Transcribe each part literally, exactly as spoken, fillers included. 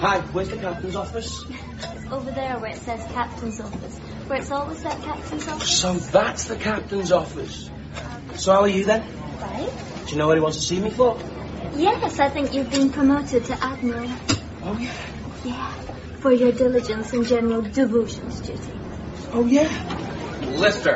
Hi, where's the captain's office? It's over there where it says captain's office. Where it's always said captain's office. So that's the captain's office. So how are you then? Right. Do you know what he wants to see me for? Yes, I think you've been promoted to Admiral. Oh, yeah? Yeah, for your diligence in General Devotion's duty. Oh, yeah? Lister.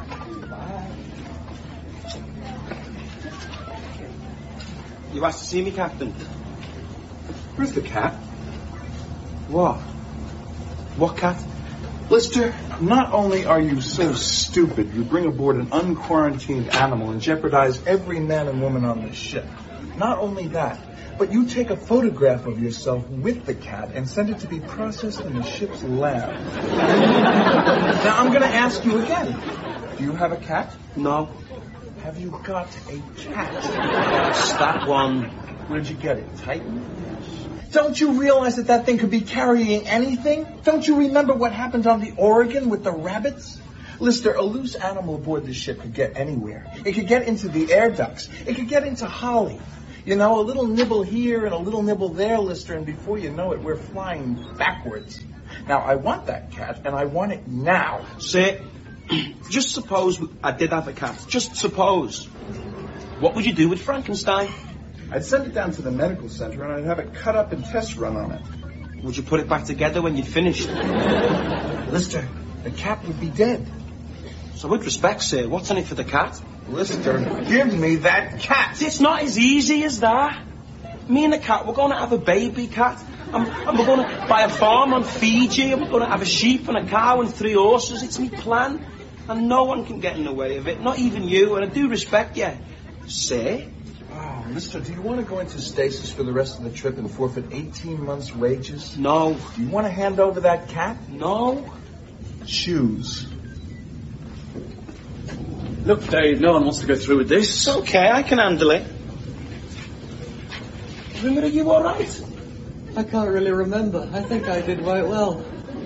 You asked to see me, Captain. Where's the cat? What? What cat? Lister, not only are you so stupid, you bring aboard an unquarantined animal and jeopardize every man and woman on the ship. Not only that, but you take a photograph of yourself with the cat and send it to be processed in the ship's lab. Now, I'm going to ask you again. Do you have a cat? No. Have you got a cat? That's that one. Where'd you get it? Titan? Don't you realize that that thing could be carrying anything? Don't you remember what happened on the Oregon with the rabbits? Lister, a loose animal aboard the ship could get anywhere. It could get into the air ducts. It could get into Holly. You know, a little nibble here and a little nibble there, Lister, and before you know it, we're flying backwards. Now, I want that cat, and I want it now. Say, just suppose I did have a cat. Just suppose. What would you do with Frankenstein? I'd send it down to the medical center, and I'd have it cut up and test run on it. Would you put it back together when you'd finished? Lister, the cat would be dead. So with respect, sir, what's in it for the cat? Lister, give me that cat. It's not as easy as that. Me and the cat, we're going to have a baby cat. And, and we're going to buy a farm on Fiji. And we're going to have a sheep and a cow and three horses. It's my plan. And no one can get in the way of it. Not even you. And I do respect you. Sir? Oh, Lister, do you want to go into stasis for the rest of the trip and forfeit eighteen months' wages? No. Do you want to hand over that cat? No. Choose. Look, Dave, no one wants to go through with this. It's okay, I can handle it. Remember, are you all right? I can't really remember. I think I did quite well.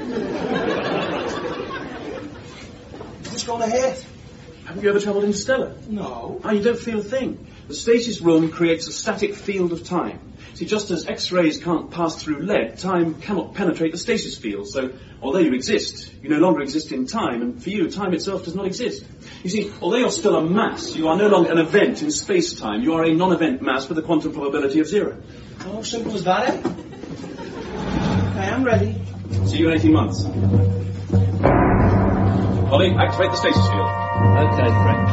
Is this going to hurt? Haven't you ever travelled Interstellar? No. Ah, you don't feel a thing. The stasis room creates a static field of time. See, just as X-rays can't pass through lead, time cannot penetrate the stasis field. So, although you exist, you no longer exist in time, and for you, time itself does not exist. You see, although you're still a mass, you are no longer an event in space-time. You are a non-event mass with a quantum probability of zero. How simple is that, eh? Okay, I'm ready. See you in eighteen months. Holly, activate the stasis field. Okay, Frank.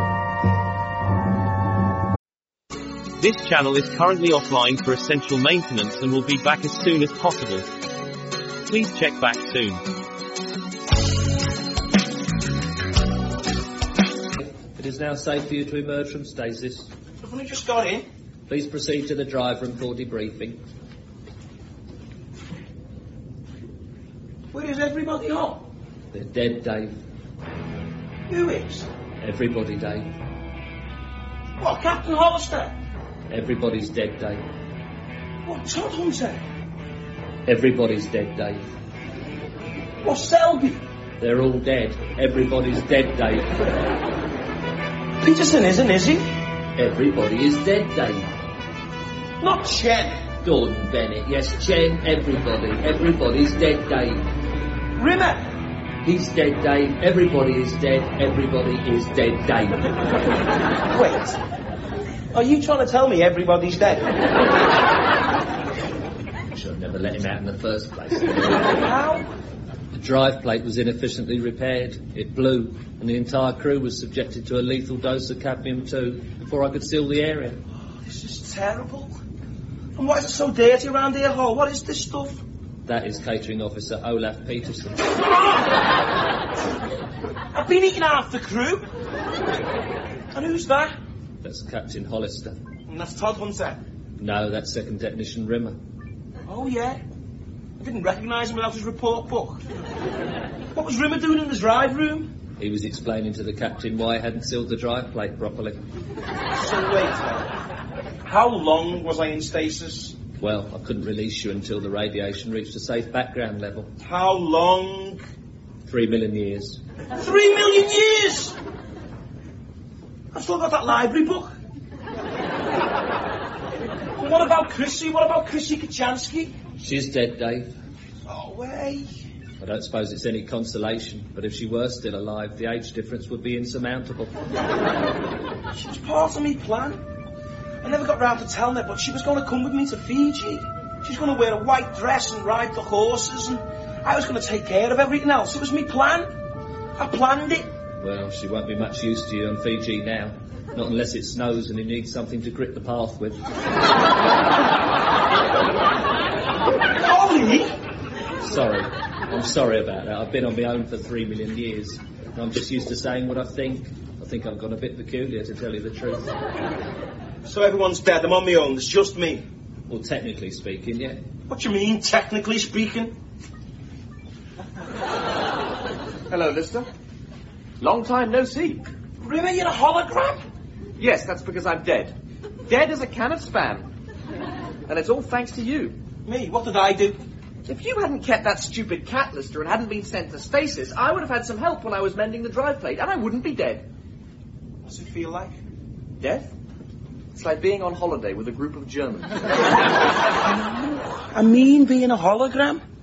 This channel is currently offline for essential maintenance and will be back as soon as possible. Please check back soon. It is now safe for you to emerge from stasis. I've only just got in. Please proceed to the drive room for debriefing. Where is everybody on? They're dead, Dave. Who is? Everybody, Dave. What, Captain Hollister? Everybody's dead, Dave. What, Todd Hunter? Everybody's dead, Dave. What, Selby? They're all dead. Everybody's dead, Dave. Peterson isn't, is he? Everybody is dead, Dave. Not Chen. Gordon Bennett, yes, Chen, everybody. Everybody's dead, Dave. Rimmer. He's dead, Dave. Everybody is dead. Everybody is dead, Dave. Wait. Are you trying to tell me everybody's dead? Should have never let him out in the first place. How? The drive plate was inefficiently repaired. It blew, and the entire crew was subjected to a lethal dose of cadmium two before I could seal the area. Oh, this is terrible. And why is it so dirty around here, Hall? What is this stuff? That is catering officer Olaf Peterson. I've been eating half the crew. And who's that? That's Captain Hollister. And that's Todd Hunter. No, that's second technician Rimmer. Oh, yeah? I didn't recognise him without his report book. What was Rimmer doing in the drive room? He was explaining to the captain why I hadn't sealed the drive plate properly. So wait, then. How long was I in stasis? Well, I couldn't release you until the radiation reached a safe background level. How long? Three million years. Three million years! I've still got that library book. And what about Chrissy? What about Chrissy Kachansky? She's dead, Dave. No way. I don't suppose it's any consolation, but if she were still alive, the age difference would be insurmountable. She was part of me plan. I never got round to telling her, but she was going to come with me to Fiji. She was going to wear a white dress and ride the horses, and I was going to take care of everything else. It was me plan. I planned it. Well, she won't be much use to you on Fiji now. Not unless it snows and you need something to grit the path with. Ollie! Sorry. I'm sorry about that. I've been on my own for three million years. And I'm just used to saying what I think. I think I've gone a bit peculiar, to tell you the truth. So everyone's dead. I'm on my own. It's just me. Well, technically speaking, yeah. What do you mean, technically speaking? Hello, Lister. Long time no see. Really? You're a hologram? Yes, that's because I'm dead. Dead as a can of Spam. And it's all thanks to you. Me? What did I do? If you hadn't kept that stupid cat, Lister, and hadn't been sent to stasis, I would have had some help when I was mending the drive plate, and I wouldn't be dead. What's it feel like? Death? It's like being on holiday with a group of Germans. I mean being a hologram.